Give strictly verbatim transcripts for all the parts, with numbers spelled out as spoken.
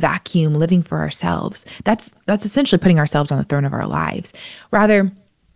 vacuum living for ourselves. That's that's essentially putting ourselves on the throne of our lives. Rather,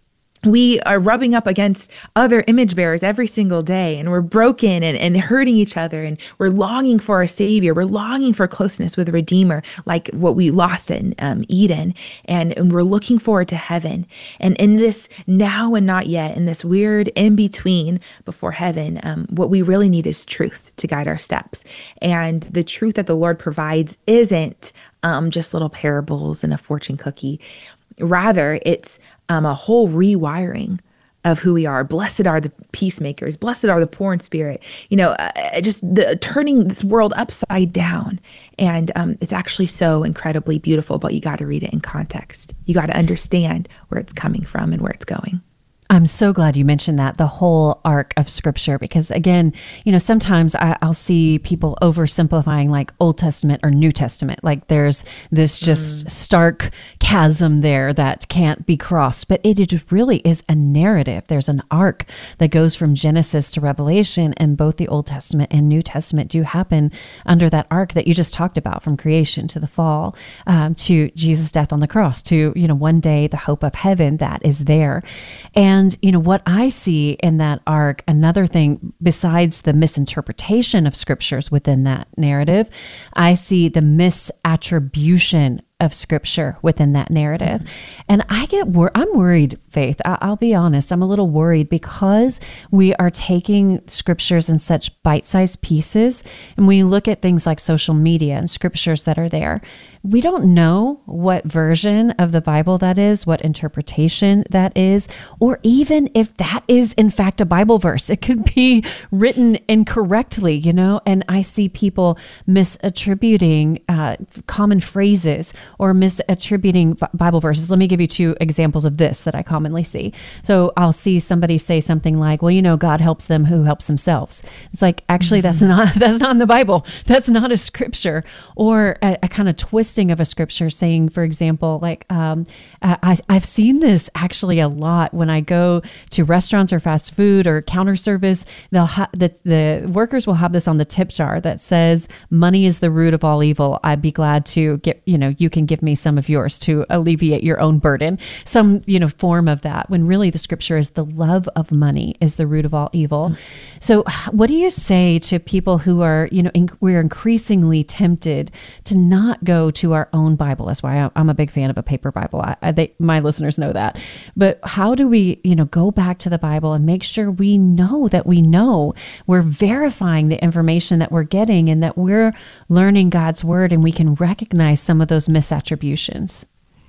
we are rubbing up against other image bearers every single day, and we're broken and, and hurting each other, and we're longing for our Savior. We're longing for closeness with a Redeemer, like what we lost in um, Eden, and, and we're looking forward to heaven. And in this now and not yet, in this weird in-between before heaven, um, what we really need is truth to guide our steps. And the truth that the Lord provides isn't um, just little parables and a fortune cookie. Rather, it's um, a whole rewiring of who we are. Blessed are the peacemakers. Blessed are the poor in spirit. You know, uh, just the turning this world upside down. And um, it's actually so incredibly beautiful, but you got to read it in context. You got to understand where it's coming from and where it's going. I'm so glad you mentioned that, the whole arc of scripture, because again, you know, sometimes I, I'll see people oversimplifying like Old Testament or New Testament. Like there's this just mm. stark chasm there that can't be crossed, but it, it really is a narrative. There's an arc that goes from Genesis to Revelation, and both the Old Testament and New Testament do happen under that arc that you just talked about, from creation to the fall, um, to Jesus' death on the cross, to, you know, one day the hope of heaven that is there. And And, you know, what I see in that arc, another thing besides the misinterpretation of scriptures within that narrative, I see the misattribution of scripture within that narrative. Mm-hmm. And I get wor- I'm worried, Faith. I- I'll be honest. I'm a little worried because we are taking scriptures in such bite-sized pieces. And we look at things like social media and scriptures that are there. We don't know what version of the Bible that is, what interpretation that is, or even if that is in fact a Bible verse. It could be written incorrectly, you know, and I see people misattributing uh, common phrases or misattributing Bible verses. Let me give you two examples of this that I commonly see. So I'll see somebody say something like, well, you know, God helps them who helps themselves. It's like, actually, that's not, that's not in the Bible. That's not a scripture. Or a, a kind of twisting of a scripture saying, for example, like, um, I, I've seen this actually a lot when I go to restaurants or fast food or counter service. They'll ha- the, the workers will have this on the tip jar that says, money is the root of all evil. I'd be glad to get, you know, you can give me some of yours to alleviate your own burden, some, you know, form of that, when really the scripture is the love of money is the root of all evil. Mm-hmm. So what do you say to people who are, you know, in, we're increasingly tempted to not go to our own Bible? That's why I'm a big fan of a paper Bible. I, I, they, my listeners know that. But how do we, you know, go back to the Bible and make sure we know that we know we're verifying the information that we're getting and that we're learning God's word, and we can recognize some of those misattributions?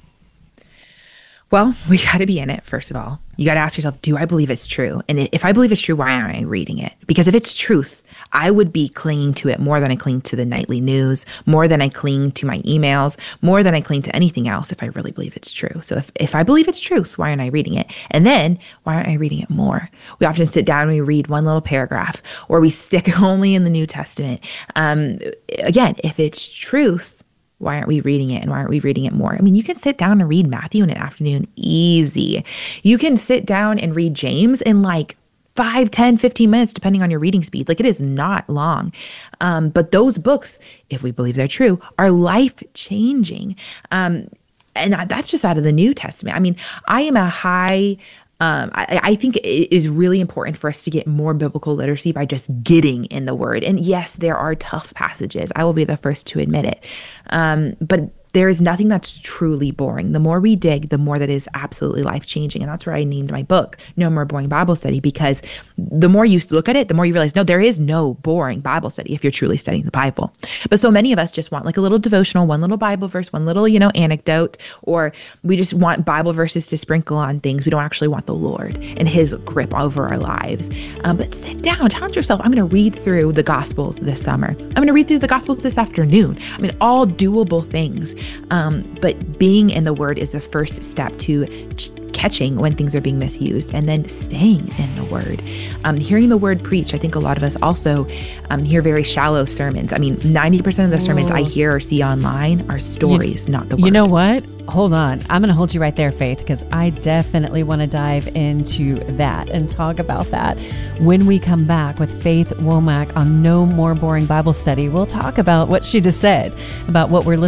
Well, we got to be in it, first of all. You got to ask yourself, do I believe it's true? And if I believe it's true, why aren't I reading it? Because if it's truth, I would be clinging to it more than I cling to the nightly news, more than I cling to my emails, more than I cling to anything else if I really believe it's true. So if, if I believe it's truth, why aren't I reading it? And then why aren't I reading it more? We often sit down and we read one little paragraph, or we stick only in the New Testament. Um, again, if it's truth, why aren't we reading it, and why aren't we reading it more? I mean, you can sit down and read Matthew in an afternoon, easy. You can sit down and read James in like five, ten, fifteen minutes, depending on your reading speed. Like, it is not long. Um, but those books, if we believe they're true, are life-changing. Um, and that's just out of the New Testament. I mean, I am a high... Um, I, I think it is really important for us to get more biblical literacy by just getting in the Word. And yes, there are tough passages. I will be the first to admit it. Um, but there is nothing that's truly boring. The more we dig, the more that is absolutely life-changing. And that's where I named my book, No More Boring Bible Study, because the more you look at it, the more you realize, no, there is no boring Bible study if you're truly studying the Bible. But so many of us just want like a little devotional, one little Bible verse, one little, you know, anecdote, or we just want Bible verses to sprinkle on things. We don't actually want the Lord and his grip over our lives. Um, but sit down, challenge yourself. I'm going to read through the Gospels this summer. I'm going to read through the Gospels this afternoon. I mean, all doable things. Um, but being in the Word is the first step to ch- catching when things are being misused, and then staying in the Word. Um, hearing the Word preached, I think a lot of us also um, hear very shallow sermons. I mean, ninety percent of the sermons I hear or see online are stories, you, not the Word. You know what? Hold on. I'm going to hold you right there, Faith, because I definitely want to dive into that and talk about that. When we come back with Faith Womack on No More Boring Bible Study, we'll talk about what she just said, about what we're listening